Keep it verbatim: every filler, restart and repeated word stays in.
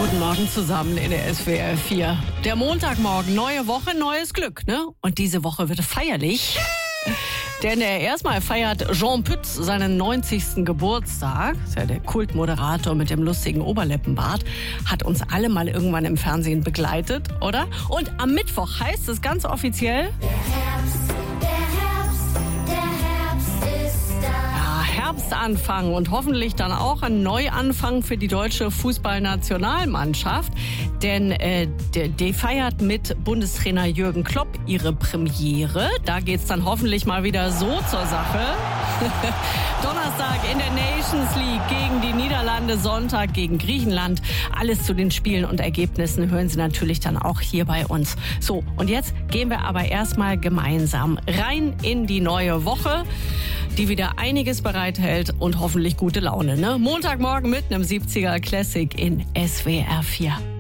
Guten Morgen zusammen in der S W R vier. Der Montagmorgen, neue Woche, neues Glück, ne? Und diese Woche wird feierlich. Denn er erstmal feiert Jean Pütz seinen neunzigsten Geburtstag. Das ist ja der Kultmoderator mit dem lustigen Oberlippenbart. Hat uns alle mal irgendwann im Fernsehen begleitet, oder? Und am Mittwoch heißt es ganz offiziell... Herbstanfang und hoffentlich dann auch ein Neuanfang für die deutsche Fußballnationalmannschaft. Denn äh, die, die feiert mit Bundestrainer Jürgen Klopp ihre Premiere. Da geht's dann hoffentlich mal wieder so zur Sache. Donnerstag in der Nations League gegen die Niederlande, Sonntag gegen Griechenland. Alles zu den Spielen und Ergebnissen hören Sie natürlich dann auch hier bei uns. So, und jetzt gehen wir aber erstmal gemeinsam rein in die neue Woche, die wieder einiges bereithält und hoffentlich gute Laune, ne? Montagmorgen mit einem siebziger Classic in S W R vier.